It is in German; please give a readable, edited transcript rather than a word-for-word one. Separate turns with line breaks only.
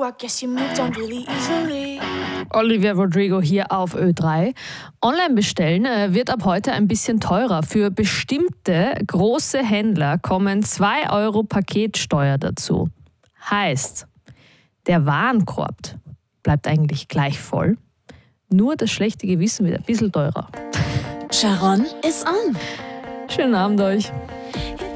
I guess you moved on really easily.
Olivia Rodrigo hier auf Ö3. Online bestellen wird ab heute ein bisschen teurer. Für bestimmte große Händler kommen 2 Euro Paketsteuer dazu. Heißt, der Warenkorb bleibt eigentlich gleich voll. Nur das schlechte Gewissen wird ein bisschen teurer.
Sharon ist on.
Schönen Abend euch.